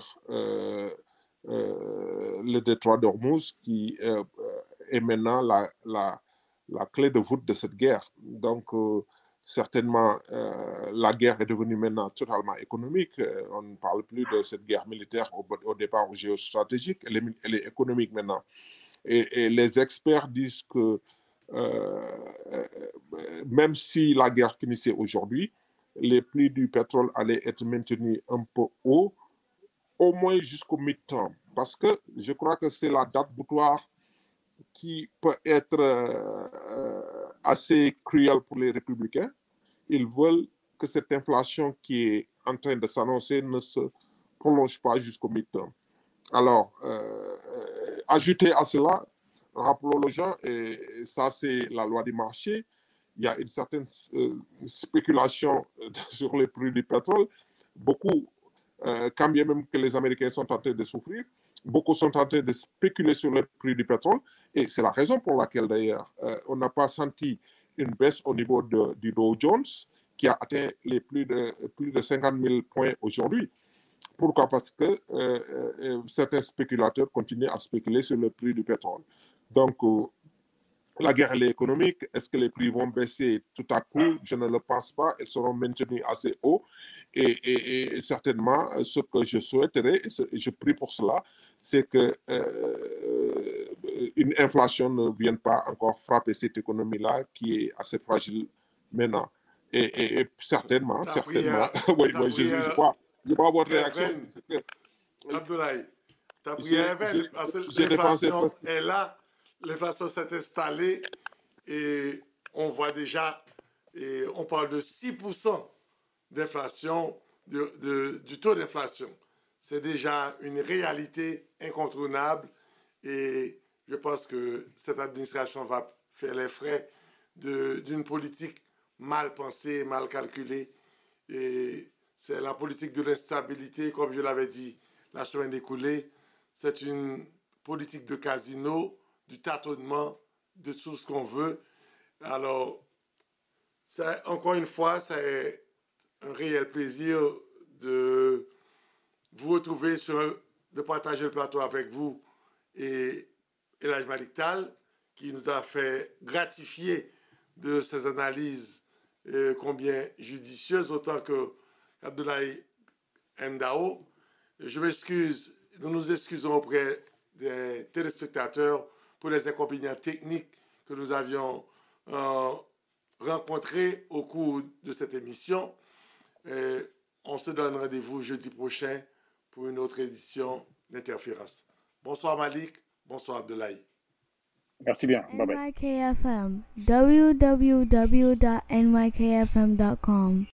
travers le détroit d'Ormuz qui est maintenant la clé de voûte de cette guerre. Donc, certainement, la guerre est devenue maintenant totalement économique. On ne parle plus de cette guerre militaire au départ géostratégique. Elle est économique maintenant. Et les experts disent que même si la guerre finissait aujourd'hui, les prix du pétrole allaient être maintenus un peu haut, au moins jusqu'au mi-temps. Parce que je crois que c'est la date butoir qui peut être assez cruelle pour les républicains. Ils veulent que cette inflation qui est en train de s'annoncer ne se prolonge pas jusqu'au mi-temps. Alors, ajouter à cela, rappelons aux gens, et ça c'est la loi du marché, il y a une certaine spéculation sur les prix du pétrole. Beaucoup, quand bien même que les Américains sont en train de souffrir, beaucoup sont en train de spéculer sur le prix du pétrole. Et c'est la raison pour laquelle, d'ailleurs, on n'a pas senti une baisse au niveau du Dow Jones, qui a atteint les plus de 50 000 points aujourd'hui. Pourquoi? Parce que certains spéculateurs continuent à spéculer sur le prix du pétrole. Donc, la guerre, elle est économique. Est-ce que les prix vont baisser tout à coup? Je ne le pense pas. Ils seront maintenus assez hauts. Et certainement, ce que je souhaiterais, et je prie pour cela, c'est que une inflation ne vienne pas encore frapper cette économie-là qui est assez fragile maintenant. Et certainement, oui, je vois votre réaction. Abdoulaye, ta prière est vaine parce que l'inflation est là, l'inflation s'est installée et on voit déjà, et on parle de 6% d'inflation, du taux d'inflation. C'est déjà une réalité incontournable et je pense que cette administration va faire les frais d'une politique mal pensée, mal calculée. Et c'est la politique de l'instabilité, comme je l'avais dit la semaine écoulée. C'est une politique de casino, du tâtonnement, de tout ce qu'on veut. Alors, encore une fois, c'est un réel plaisir de vous retrouver, de partager le plateau avec vous et Elhadji Malick Tall, qui nous a fait gratifier de ses analyses combien judicieuses, autant que Abdoulaye Ndao. Je m'excuse, nous nous excusons auprès des téléspectateurs pour les inconvénients techniques que nous avions rencontrés au cours de cette émission. On se donne rendez-vous jeudi prochain pour une autre édition d'Interférence. Bonsoir Malik, bonsoir Abdoulaye. Merci bien. Bye bye. NYKFM, www.nykfm.com.